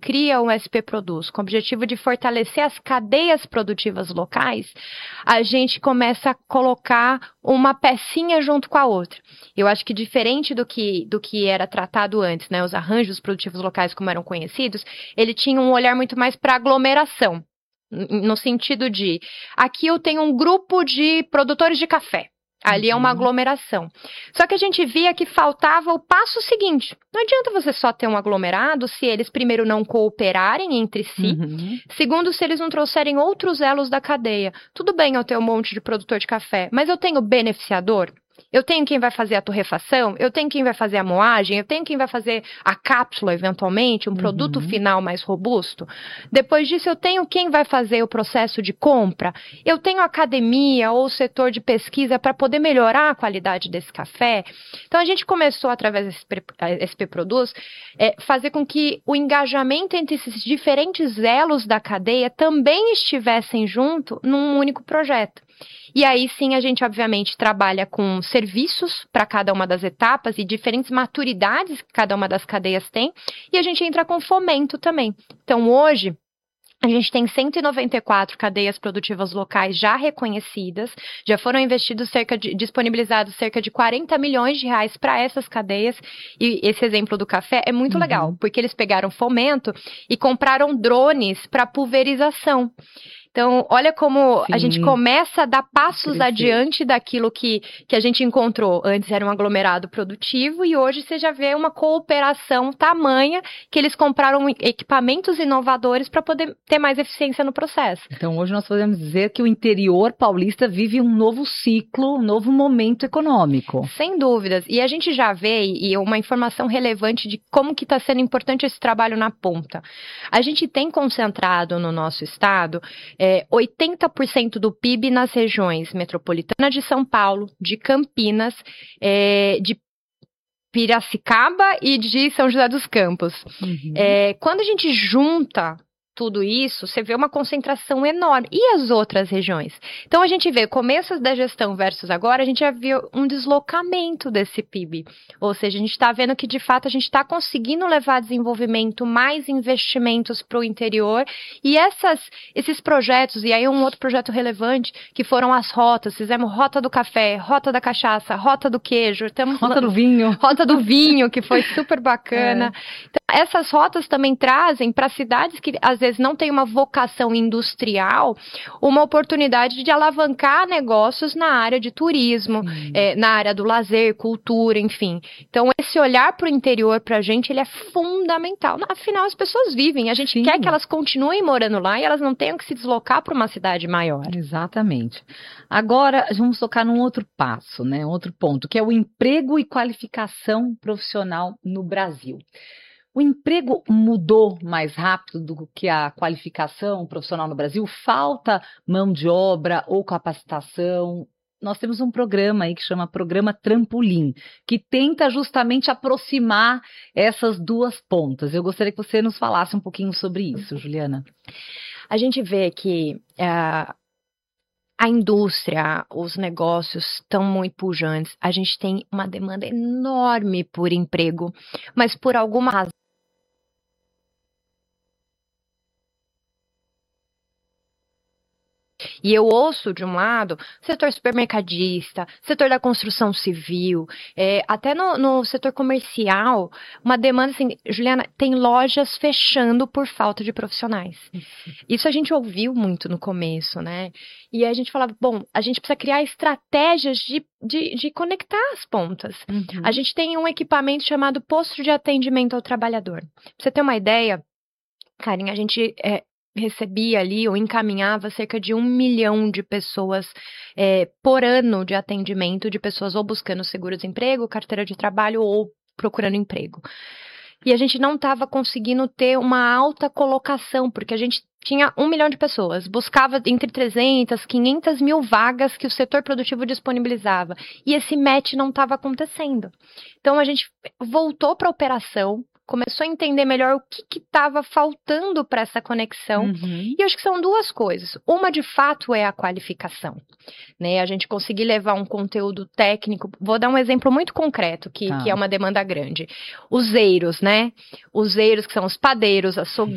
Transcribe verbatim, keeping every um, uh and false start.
cria o S P Produz, com o objetivo de fortalecer as cadeias produtivas locais, a gente começa a colocar uma pecinha junto com a outra. Eu acho que diferente do que, do que era tratado antes, né, os arranjos produtivos locais como eram conhecidos, ele tinha um olhar muito mais para aglomeração, no sentido de, aqui eu tenho um grupo de produtores de café, ali uhum. é uma aglomeração. Só que a gente via que faltava o passo seguinte. Não adianta você só ter um aglomerado se eles, primeiro, não cooperarem entre si. Uhum. Segundo, se eles não trouxerem outros elos da cadeia. Tudo bem eu ter um monte de produtor de café, mas eu tenho beneficiador? Eu tenho quem vai fazer a torrefação, eu tenho quem vai fazer a moagem, eu tenho quem vai fazer a cápsula, eventualmente, um uhum. produto final mais robusto. Depois disso, eu tenho quem vai fazer o processo de compra, eu tenho a academia ou o setor de pesquisa para poder melhorar a qualidade desse café. Então, a gente começou, através da S P Produz, é, fazer com que o engajamento entre esses diferentes elos da cadeia também estivessem junto num único projeto. E aí sim a gente obviamente trabalha com serviços para cada uma das etapas e diferentes maturidades que cada uma das cadeias tem, e a gente entra com fomento também. Então hoje a gente tem cento e noventa e quatro cadeias produtivas locais já reconhecidas, já foram investidos cerca de, disponibilizados cerca de quarenta milhões de reais para essas cadeias, e esse exemplo do café é muito uhum. legal, porque eles pegaram fomento e compraram drones para pulverização. Então, olha como Sim. a gente começa a dar passos Crescer. adiante daquilo que, que a gente encontrou. Antes era um aglomerado produtivo e hoje você já vê uma cooperação tamanha que eles compraram equipamentos inovadores para poder ter mais eficiência no processo. Então, hoje nós podemos dizer que o interior paulista vive um novo ciclo, um novo momento econômico. Sem dúvidas. E a gente já vê, e uma informação relevante de como que está sendo importante esse trabalho na ponta. A gente tem concentrado no nosso estado... É, É, oitenta por cento do P I B nas regiões metropolitana de São Paulo, de Campinas, é, de Piracicaba e de São José dos Campos. Uhum. É, quando a gente junta tudo isso, você vê uma concentração enorme. E as outras regiões? Então, a gente vê começos da gestão versus agora, a gente já viu um deslocamento desse P I B. Ou seja, a gente está vendo que, de fato, a gente está conseguindo levar desenvolvimento, mais investimentos para o interior. E essas, esses projetos, e aí um outro projeto relevante, que foram as rotas. Fizemos Rota do Café, Rota da Cachaça, Rota do Queijo. Estamos Rota do Vinho. Rota do Vinho, que foi super bacana. É. Então, essas rotas também trazem para cidades que, às vezes, não têm uma vocação industrial, uma oportunidade de alavancar negócios na área de turismo, é, na área do lazer, cultura, enfim. Então, esse olhar para o interior, para a gente, ele é fundamental. Afinal, as pessoas vivem, a gente Sim. quer que elas continuem morando lá e elas não tenham que se deslocar para uma cidade maior. Exatamente. Agora, vamos tocar num outro passo, né? Um outro ponto, que é o emprego e qualificação profissional no Brasil. O emprego mudou mais rápido do que a qualificação profissional no Brasil? Falta mão de obra ou capacitação? Nós temos um programa aí que chama Programa Trampolim, que tenta justamente aproximar essas duas pontas. Eu gostaria que você nos falasse um pouquinho sobre isso, Juliana. A gente vê que uh, a indústria, os negócios estão muito pujantes. A gente tem uma demanda enorme por emprego, mas por alguma razão, e eu ouço, de um lado, setor supermercadista, setor da construção civil, é, até no, no setor comercial, uma demanda assim, Juliana, tem lojas fechando por falta de profissionais. Isso a gente ouviu muito no começo, né? E aí a gente falava, bom, a gente precisa criar estratégias de, de, de conectar as pontas. Uhum. A gente tem um equipamento chamado Posto de Atendimento ao Trabalhador. Pra você ter uma ideia, Karen, a gente... É, recebia ali ou encaminhava cerca de um milhão de pessoas é, por ano de atendimento, de pessoas ou buscando seguro-desemprego, carteira de trabalho ou procurando emprego. E a gente não estava conseguindo ter uma alta colocação, porque a gente tinha um milhão de pessoas, buscava entre trezentas, quinhentas mil vagas que o setor produtivo disponibilizava, e esse match não estava acontecendo. Então a gente voltou para a operação, começou a entender melhor o que estava faltando para essa conexão. Uhum. E eu acho que são duas coisas. Uma, de fato, é a qualificação, né? A gente conseguir levar um conteúdo técnico. Vou dar um exemplo muito concreto, que, ah. que é uma demanda grande. Os eiros, né? Os eiros, que são os padeiros, açougueiros,